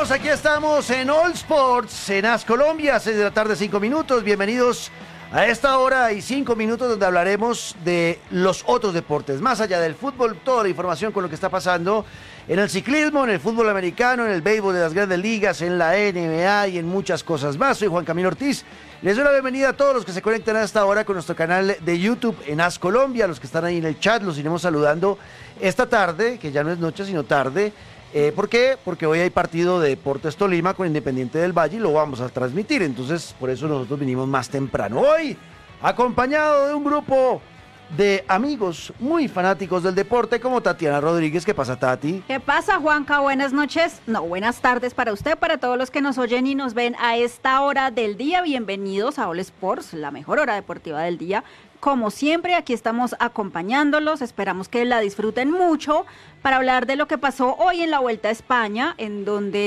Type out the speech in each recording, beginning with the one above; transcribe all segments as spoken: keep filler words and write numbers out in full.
estamos, aquí estamos en All Sports, en As Colombia, seis de la tarde, cinco minutos. Bienvenidos a esta hora y cinco minutos donde hablaremos de los otros deportes. Más allá del fútbol, toda la información con lo que está pasando en el ciclismo, en el fútbol americano, en el béisbol de las grandes ligas, en la N B A y en muchas cosas más. Soy Juan Camilo Ortiz. Les doy la bienvenida a todos los que se conectan a esta hora con nuestro canal de YouTube en As Colombia. Los que están ahí en el chat los iremos saludando esta tarde, que ya no es noche sino tarde. Eh, ¿Por qué? Porque hoy hay partido de Deportes Tolima con Independiente del Valle y lo vamos a transmitir, entonces por eso nosotros vinimos más temprano. Hoy, acompañado de un grupo de amigos muy fanáticos del deporte como Tatiana Rodríguez. ¿Qué pasa, Tati? ¿Qué pasa, Juanca? Buenas noches, no, buenas tardes para usted, para todos los que nos oyen y nos ven a esta hora del día. Bienvenidos a All Sports, la mejor hora deportiva del día. Como siempre, aquí estamos acompañándolos, esperamos que la disfruten mucho para hablar de lo que pasó hoy en la Vuelta a España, en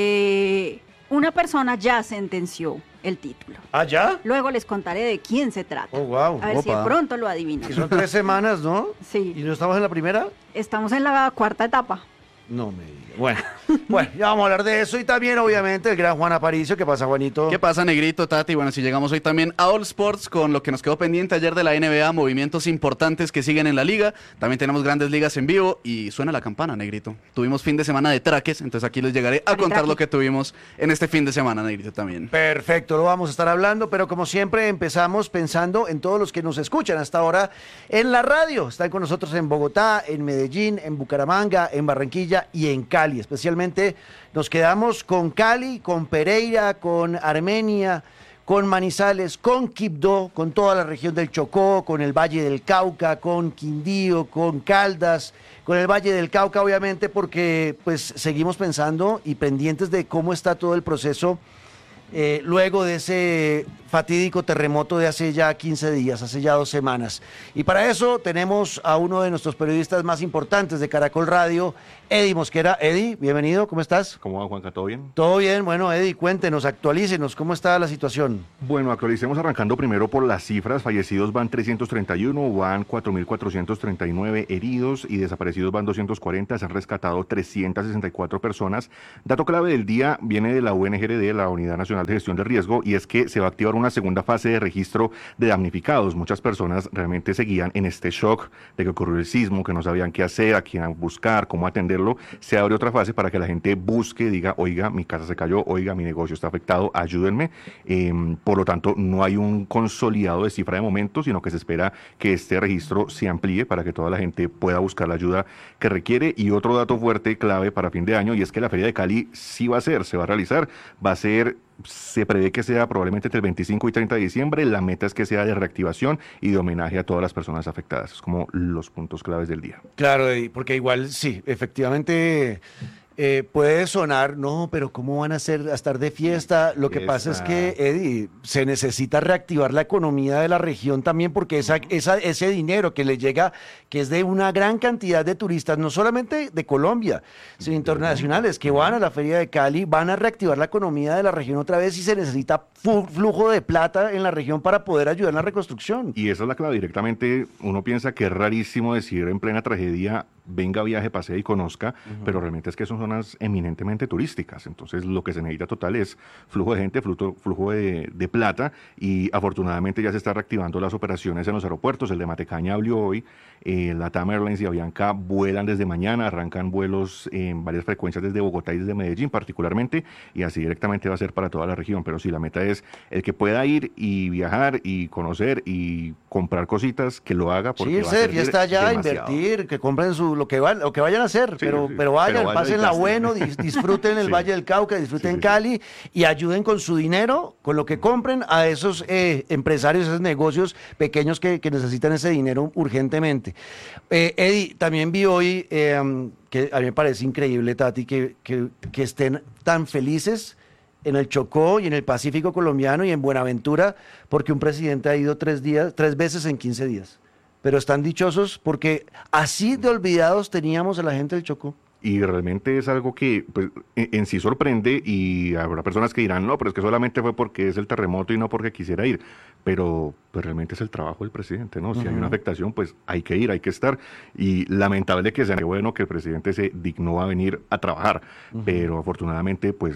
donde una persona ya sentenció el título. ¿Ah, ya? Luego les contaré de quién se trata. Oh, wow. A ver Opa. si de pronto lo adivinan. Y son tres semanas, ¿no? Sí. ¿Y no estamos en la primera? Estamos en la cuarta etapa. No me digas. Bueno, bueno, ya vamos a hablar de eso y también, obviamente, el gran Juan Aparicio. ¿Qué pasa, Juanito? ¿Qué pasa, Negrito, Tati? Bueno, si llegamos hoy también a All Sports con lo que nos quedó pendiente ayer de la N B A, movimientos importantes que siguen en la liga. También tenemos grandes ligas en vivo y suena la campana, Negrito. Tuvimos fin de semana de traques, entonces aquí les llegaré a contar lo que tuvimos en este fin de semana, Negrito, también. Perfecto, lo vamos a estar hablando, pero como siempre empezamos pensando en todos los que nos escuchan hasta ahora en la radio. Están con nosotros en Bogotá, en Medellín, en Bucaramanga, en Barranquilla y en Cali. Especialmente nos quedamos con Cali, con Pereira, con Armenia, con Manizales, con Quibdó, con toda la región del Chocó, con el Valle del Cauca, con Quindío, con Caldas, con el Valle del Cauca, obviamente, porque pues seguimos pensando y pendientes de cómo está todo el proceso eh, luego de ese fatídico terremoto de hace ya quince días, hace ya dos semanas. Y para eso tenemos a uno de nuestros periodistas más importantes de Caracol Radio, Eddie Mosquera. Eddie, bienvenido, ¿cómo estás? ¿Cómo va, Juanca? ¿Todo bien? Todo bien, bueno, Eddie, cuéntenos, actualícenos, ¿cómo está la situación? Bueno, actualicemos arrancando primero por las cifras. Fallecidos van trescientos treinta y uno, van cuatro mil cuatrocientos treinta y nueve heridos y desaparecidos van doscientos cuarenta, se han rescatado trescientas sesenta y cuatro personas. Dato clave del día viene de la U N G R D, la Unidad Nacional de Gestión de Riesgo, y es que se va a activar una segunda fase de registro de damnificados. Muchas personas realmente seguían en este shock de que ocurrió el sismo, que no sabían qué hacer, a quién buscar, cómo atenderlo. Se abre otra fase para que la gente busque, diga, oiga, mi casa se cayó, oiga, mi negocio está afectado, ayúdenme. Eh, por lo tanto, no hay un consolidado de cifra de momento, sino que se espera que este registro se amplíe para que toda la gente pueda buscar la ayuda que requiere. Y otro dato fuerte, clave para fin de año, y es que la Feria de Cali sí va a ser, se va a realizar, va a ser... Se prevé que sea probablemente entre el veinticinco y treinta de diciembre. La meta es que sea de reactivación y de homenaje a todas las personas afectadas. Es como los puntos claves del día. Claro, Eddie, porque igual sí, efectivamente eh, puede sonar, no, pero ¿cómo van a hacer a estar de fiesta? Lo que Esa... pasa es que, Eddie, se necesita reactivar la economía de la región también, porque esa, esa, ese dinero que le llega, que es de una gran cantidad de turistas, no solamente de Colombia, sino internacionales, que van a la Feria de Cali, van a reactivar la economía de la región otra vez y se necesita flujo de plata en la región para poder ayudar en la reconstrucción. Y esa es la clave. Directamente uno piensa que es rarísimo decir en plena tragedia, venga, viaje, pasee y conozca, uh-huh. Pero realmente es que son zonas eminentemente turísticas. Entonces lo que se necesita total es flujo de gente, flujo, flujo de, de plata, y afortunadamente ya se están reactivando las operaciones en los aeropuertos. El de Matecaña abrió hoy, eh, Latam Airlines y Avianca vuelan desde mañana, arrancan vuelos en varias frecuencias desde Bogotá y desde Medellín particularmente, y así directamente va a ser para toda la región. Pero sí, la meta es el que pueda ir y viajar y conocer y comprar cositas, que lo haga, porque sí, va a ser ya está allá, invertir, que compren su lo que van, lo que vayan a hacer, sí, pero, sí, pero vayan, pero vaya pásenla bueno, disfruten el sí. Valle del Cauca, disfruten sí, sí, Cali y ayuden con su dinero, con lo que compren a esos eh, empresarios, esos negocios pequeños que, que necesitan ese dinero urgentemente. Eh, Eddie, también vi hoy eh, que a mí me parece increíble, Tati, que, que, que estén tan felices en el Chocó y en el Pacífico colombiano y en Buenaventura, porque un presidente ha ido tres días, tres veces en quince días. Pero están dichosos porque así de olvidados teníamos a la gente del Chocó. Y realmente es algo que pues, en, en sí sorprende, y habrá personas que dirán, no, pero es que solamente fue porque es el terremoto y no porque quisiera ir. Pero pues realmente es el trabajo del presidente, ¿no? Si uh-huh. hay una afectación, pues hay que ir, hay que estar. Y lamentable que sea, qué bueno que el presidente se dignó a venir a trabajar, uh-huh. pero afortunadamente, pues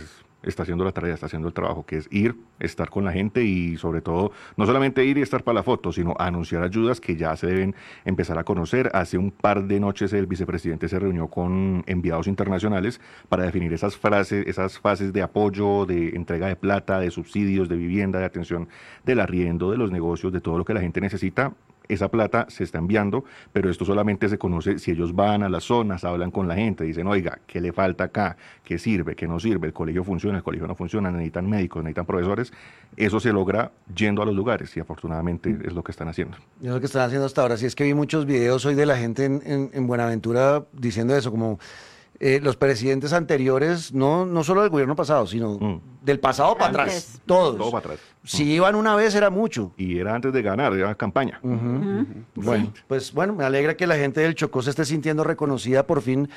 está haciendo la tarea, está haciendo el trabajo, que es ir, estar con la gente y sobre todo, no solamente ir y estar para la foto, sino anunciar ayudas que ya se deben empezar a conocer. Hace un par de noches el vicepresidente se reunió con enviados internacionales para definir esas frases, esas fases de apoyo, de entrega de plata, de subsidios, de vivienda, de atención del arriendo, de los negocios, de todo lo que la gente necesita. Esa plata se está enviando, pero esto solamente se conoce si ellos van a las zonas, hablan con la gente, dicen, oiga, ¿qué le falta acá? ¿Qué sirve? ¿Qué no sirve? El colegio funciona, el colegio no funciona, necesitan médicos, necesitan profesores. Eso se logra yendo a los lugares y afortunadamente es lo que están haciendo. Es lo que están haciendo hasta ahora. Sí, es que vi muchos videos hoy de la gente en, en, en Buenaventura diciendo eso, como eh, los presidentes anteriores, no, no solo del gobierno pasado, sino mm. del pasado para atrás, todos. Todo para atrás. Si mm. iban una vez era mucho. Y era antes de ganar, era campaña. Uh-huh. Uh-huh. Bueno, sí. Pues bueno, me alegra que la gente del Chocó se esté sintiendo reconocida por fin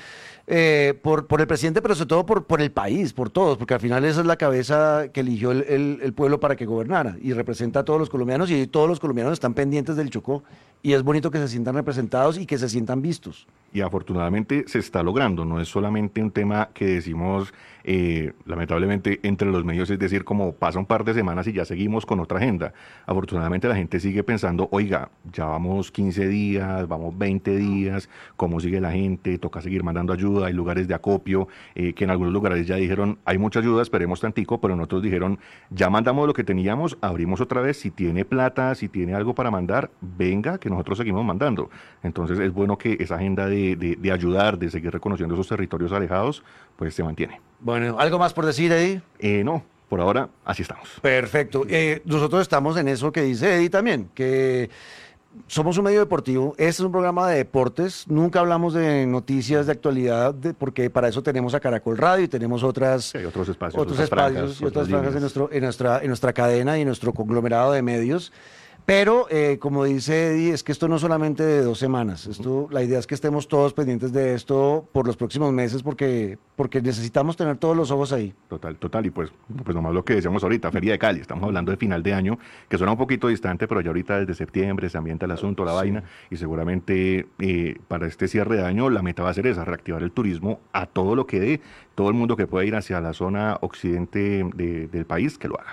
eh, por, por el presidente, pero sobre todo por, por el país, por todos, porque al final esa es la cabeza que eligió el, el, el pueblo para que gobernara y representa a todos los colombianos y todos los colombianos están pendientes del Chocó y es bonito que se sientan representados y que se sientan vistos. Y afortunadamente se está logrando, no es solamente un tema que decimos eh, lamentablemente entre los medios, es decir, como pasa un par de semanas y ya seguimos con otra agenda. Afortunadamente la gente sigue pensando, oiga, ya vamos quince días, vamos veinte días, ¿cómo sigue la gente? Toca seguir mandando ayuda, hay lugares de acopio, eh, que en algunos lugares ya dijeron, hay mucha ayuda, esperemos tantico, pero en otros dijeron, ya mandamos lo que teníamos, abrimos otra vez, si tiene plata, si tiene algo para mandar, venga, que nosotros seguimos mandando. Entonces es bueno que esa agenda de, de, de ayudar, de seguir reconociendo esos territorios alejados, pues se mantiene. Bueno, ¿algo más por decir, Eddie? Eh, no. Por ahora, así estamos. Perfecto. Eh, nosotros estamos en eso que dice Eddie también, que somos un medio deportivo. Este es un programa de deportes. Nunca hablamos de noticias de actualidad, de, porque para eso tenemos a Caracol Radio y tenemos otras, sí, otros espacios, otros espacios franjas, y otras franjas en, nuestro, en, nuestra, en nuestra cadena y en nuestro conglomerado de medios. Pero, eh, como dice Eddie, es que esto no es solamente de dos semanas. Esto, la idea es que estemos todos pendientes de esto por los próximos meses porque, porque necesitamos tener todos los ojos ahí. Total, total. Y pues, pues nomás lo que decíamos ahorita, Feria de Cali. Estamos hablando de final de año, que suena un poquito distante, pero ya ahorita desde septiembre se ambienta el asunto, la sí. vaina. Y seguramente eh, para este cierre de año la meta va a ser esa, reactivar el turismo a todo lo que dé. Todo el mundo que pueda ir hacia la zona occidente de, del país, que lo haga.